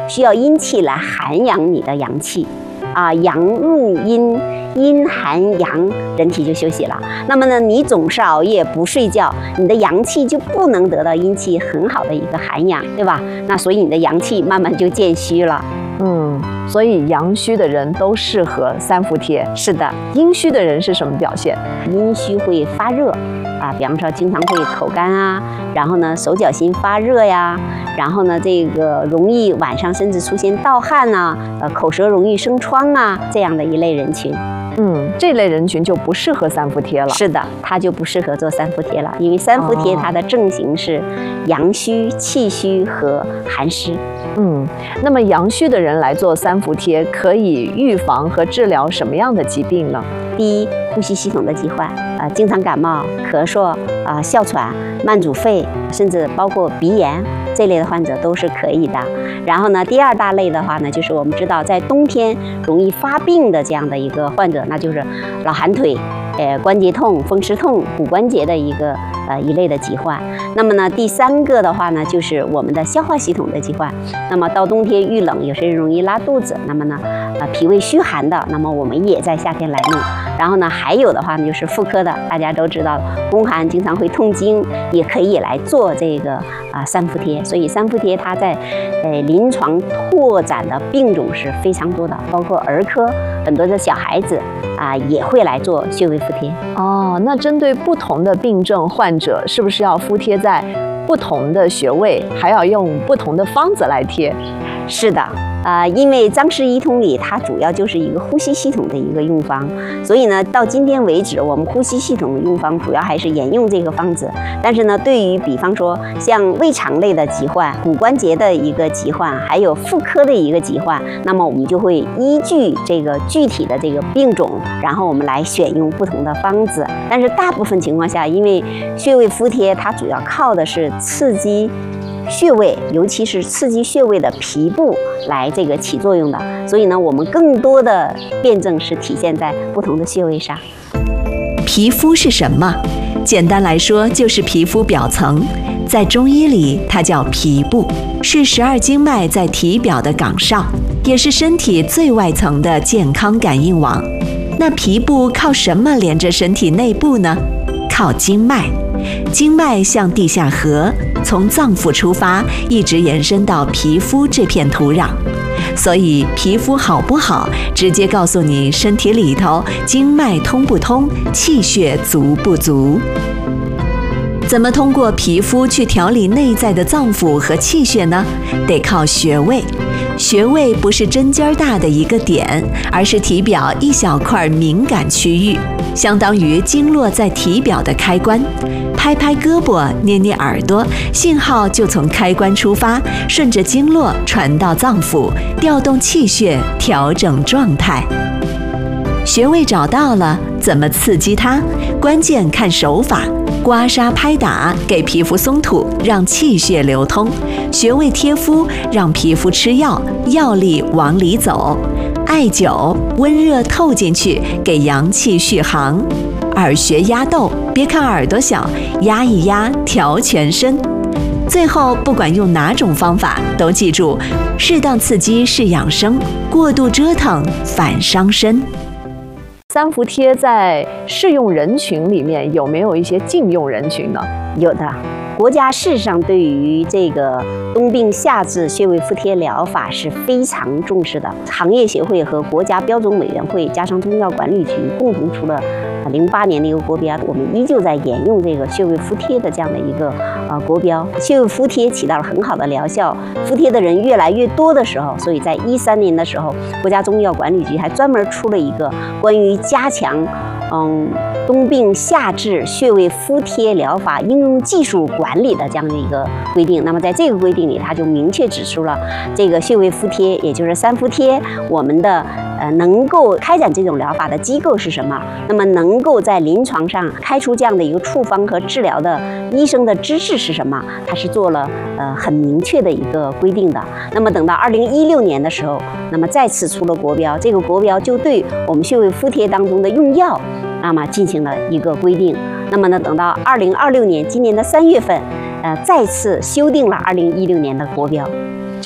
需要阴气来涵养你的阳气。阳入阴，阴含阳，人体就休息了。那么呢，你总是熬夜不睡觉，你的阳气就不能得到阴气很好的一个涵养，对吧？那所以你的阳气慢慢就渐虚了。 所以阳虚的人都适合三伏贴。 是的， 阴虚的人是什么表现？ 阴虚会发热比方说经常会口干然后呢手脚心发热呀，然后呢这个容易晚上甚至出现盗汗口舌容易生疮这样的一类人群。 这类人群就不适合三伏贴了。 是的，他就不适合做三伏贴了，因为三伏贴它的症型是阳虚、气虚和寒湿。 那么阳虚的人来做三伏贴，可以预防和治疗什么样的疾病呢？ 第一，呼吸系统的疾患经常感冒、咳嗽哮喘、慢阻肺，甚至包括鼻炎这类的患者都是可以的。然后呢，第二大类的话呢，就是我们知道在冬天容易发病的这样的一个患者，那就是老寒腿、关节痛、风湿痛、骨关节的一类的疾患。那么呢，第三个的话呢，就是我们的消化系统的疾患。那么到冬天遇冷，有些人容易拉肚子，那么呢，脾胃虚寒的，那么我们也在夏天来弄。然后呢，还有的话呢，就是妇科的，大家都知道，宫寒经常会痛经，也可以来做这个三伏贴。所以三伏贴它在临床拓展的病种是非常多的，包括儿科很多的小孩子也会来做穴位敷贴。 那针对不同的病症患者，是不是要敷贴在不同的穴位，还要用不同的方子来贴？ 是的。因为张氏医通里它主要就是一个呼吸系统的一个用方，所以呢，到今天为止，我们呼吸系统的用方主要还是沿用这个方子。但是呢，对于比方说像胃肠类的疾患、骨关节的一个疾患，还有妇科的一个疾患，那么我们就会依据这个具体的这个病种，然后我们来选用不同的方子。但是大部分情况下，因为穴位敷贴它主要靠的是刺激穴位，尤其是刺激穴位的皮部来这个起作用的，所以呢，我们更多的辩证是体现在不同的穴位上。 皮肤是什么？简单来说，就是皮肤表层。在中医里，它叫皮部，是12经脉在体表的岗哨，也是身体最外层的健康感应网。那皮部靠什么连着身体内部呢？靠经脉。经脉像地下河，从脏腑出发，一直延伸到皮肤这片土壤。所以皮肤好不好，直接告诉你身体里头经脉通不通，气血足不足。怎么通过皮肤去调理内在的脏腑和气血呢？得靠穴位。穴位不是针尖大的一个点，而是体表一小块敏感区域，相当于经络在体表的开关。拍拍胳膊，捏捏耳朵，信号就从开关出发，顺着经络传到脏腑，调动气血，调整状态。穴位找到了，怎么刺激它？关键看手法。刮痧拍打给皮肤松土，让气血流通；穴位贴敷让皮肤吃药，药力往里走；艾灸温热透进去，给阳气续航；耳穴压豆，别看耳朵小，压一压调全身。最后不管用哪种方法，都记住，适当刺激是养生，过度折腾反伤身。 三伏贴在适用人群里面有没有一些禁用人群呢？ 有的，国家事实上对于这个冬病夏治穴位敷贴疗法是非常重视的。行业协会和国家标准委员会加上中药管理局共同出了08年的一个国标，我们依旧在沿用这个穴位敷贴的这样的一个国标。穴位敷贴起到了很好的疗效，敷贴的人越来越多的时候，所以在13年的时候，国家中药管理局还专门出了一个关于加强冬病夏治穴位敷贴疗法应用技术管理的这样的一个规定。那么在这个规定里，它就明确指出了这个穴位敷贴，也就是三伏贴，我们的能够开展这种疗法的机构是什么？那么能够在临床上开出这样的一个处方和治疗的医生的资质是什么？它是做了很明确的一个规定的。那么等到2016年的时候，那么再次出了国标，这个国标就对我们穴位敷贴当中的用药那么进行了一个规定。那么呢，等到2026年今年的3月份，再次修订了2016年的国标。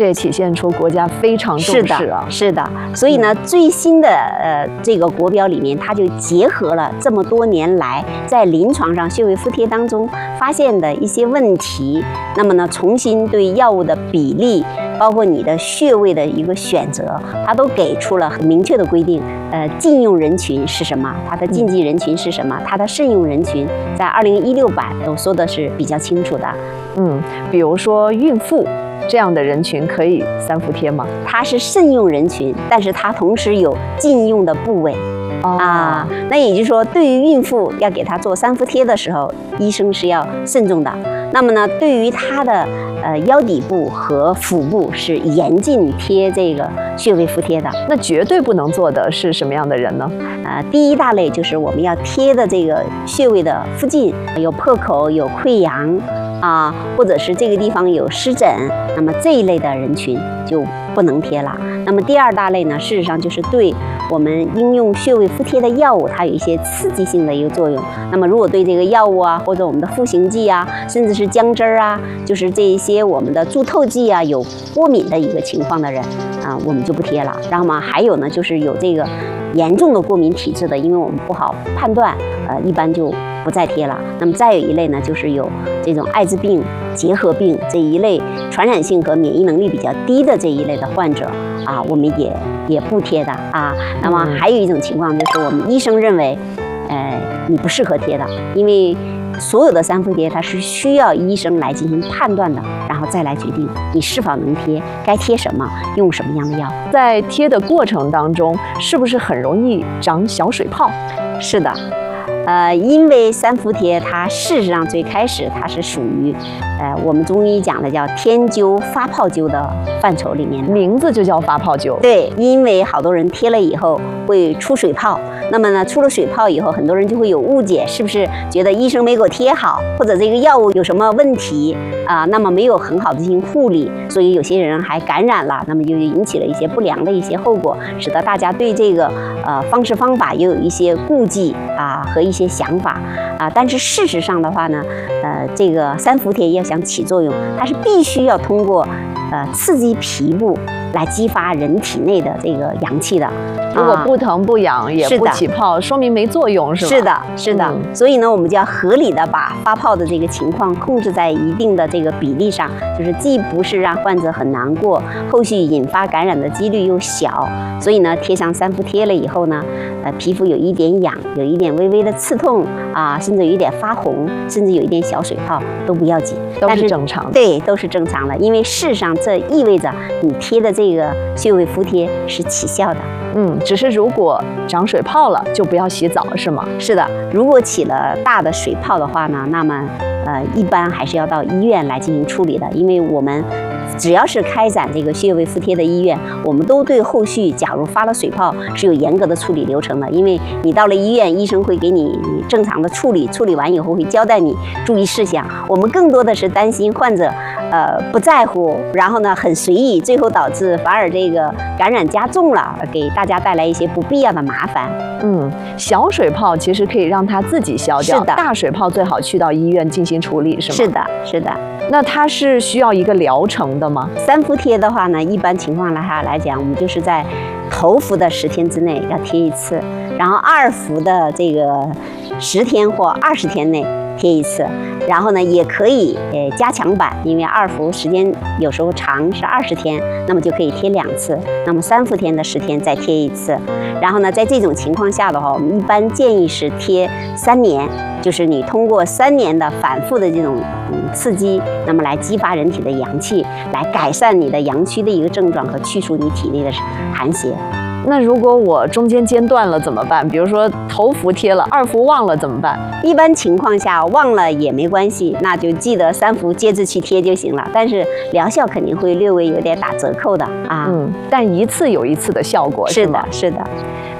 这也体现出国家非常重视啊。 是的，所以呢，最新的这个国标里面，它就结合了这么多年来在临床上穴位敷贴当中发现的一些问题，那么呢，重新对药物的比例，包括你的穴位的一个选择，它都给出了很明确的规定。禁用人群是什么？它的禁忌人群是什么？它的慎用人群，在2016版都说的是比较清楚的。 比如说孕妇这样的人群可以3伏贴吗？ 它是慎用人群，但是它同时有禁用的部位。那也就是说，对于孕妇要给她做3伏贴的时候，医生是要慎重的。那么呢，对于她的腰底部和腹部是严禁贴这个穴位敷贴的。 那绝对不能做的是什么样的人呢？ 第一大类就是我们要贴的这个穴位的附近有破口、有溃疡或者是这个地方有湿疹，那么这一类的人群就不能贴了。那么第二大类呢，事实上就是对我们应用穴位敷贴的药物，它有一些刺激性的一个作用。那么如果对这个药物或者我们的赋形剂甚至是姜汁就是这一些我们的助透剂有过敏的一个情况的人我们就不贴了。然后嘛，还有呢，就是有这个严重的过敏体质的，因为我们不好判断，一般就不再贴了。那么再有一类呢，就是有这种艾滋病、结核病这一类传染性和免疫能力比较低的这一类的患者我们也不贴的那么还有一种情况就是我们医生认为，你不适合贴的，因为所有的3伏贴它是需要医生来进行判断的，然后再来决定你是否能贴，该贴什么，用什么样的药。 在贴的过程当中，是不是很容易长小水泡？ 是的。因为3伏贴它事实上最开始它是属于我们中医讲的叫天灸发泡灸的范畴里面的， 名字就叫发泡灸。 对，因为好多人贴了以后会出水泡，那么呢，出了水泡以后，很多人就会有误解，是不是觉得医生没给我贴好，或者这个药物有什么问题那么没有很好的进行护理，所以有些人还感染了，那么就引起了一些不良的一些后果，使得大家对这个方式方法也有一些顾忌和一些想法但是事实上的话呢，这个3伏贴要想起作用，它是必须要通过刺激皮部来激发人体内的这个阳气的。 如果不疼不痒也不起泡，说明没作用，是吧？ 是的，是的。所以呢，我们就要合理的把发泡的这个情况控制在一定的这个比例上，就是既不是让患者很难过，后续引发感染的几率又小。所以呢，贴上3伏贴了以后呢，皮肤有一点痒，有一点微微的刺痛甚至有一点发红，甚至有一点小水泡都不要紧， 都是正常的。 对，都是正常的，因为事实上这意味着你贴的这个穴位敷贴是起效的。 只是如果长水泡了就不要洗澡，是吗？ 是的，如果起了大的水泡的话呢，那么一般还是要到医院来进行处理的，因为我们只要是开展这个穴位敷贴的医院，我们都对后续假如发了水泡是有严格的处理流程的。因为你到了医院，医生会给你正常的处理，处理完以后会交代你注意事项。我们更多的是担心患者不在乎，然后呢很随意，最后导致反而这个感染加重了，给大家带来一些不必要的麻烦。 小水泡其实可以让它自己消掉， 是的。 大水泡最好去到医院进行处理，是吗？ 是的，是的。 那它是需要一个疗程的吗 ？3伏贴的话呢，一般情况来讲，我们就是在头伏的10天之内要贴1次，然后2伏的这个10天或20天内贴1次，然后呢也可以加强版，因为2伏时间有时候长是20天，那么就可以贴2次，那么3伏天的10天再贴1次，然后呢在这种情况下的话，我们一般建议是贴3年，就是你通过3年的反复的这种刺激，那么来激发人体的阳气，来改善你的阳虚的一个症状和去除你体内的寒邪。 那如果我中间间断了怎么办？比如说头伏贴了，2伏忘了怎么办？ 一般情况下忘了也没关系，那就记得3伏接着去贴就行了。但是疗效肯定会略微有点打折扣的但一次有一次的效果， 是的，是的。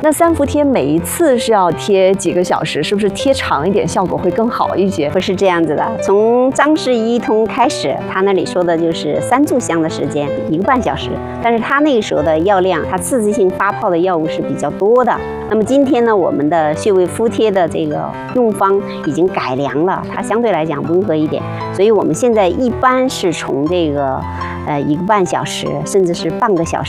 那3伏贴每一次是要贴几个小时？是不是贴长一点效果会更好一些？ 不是这样子的，从张氏医通开始，他那里说的就是3炷香的时间1个半小时，但是他那个时候的药量，他刺激性发泡的药物是比较多的。那么今天呢，我们的穴位敷贴的这个用方已经改良了，它相对来讲温和一点，所以我们现在一般是从这个1个半小时，甚至是半个小时。